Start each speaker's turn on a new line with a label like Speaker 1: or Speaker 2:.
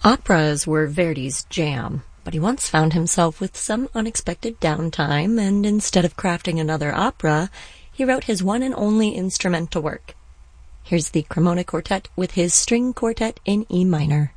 Speaker 1: Operas were Verdi's jam, but he once found himself with some unexpected downtime, and instead of crafting another opera, he wrote his one and only instrumental work. Here's the Cremona Quartet with his string quartet in E minor.